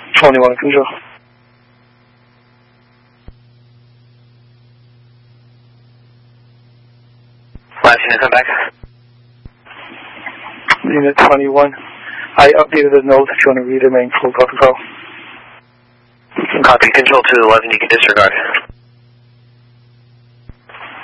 21 control. Last unit, come back. Unit 21. I updated the note if you want to read it, main full protocol. Copy. Control 211, you can disregard.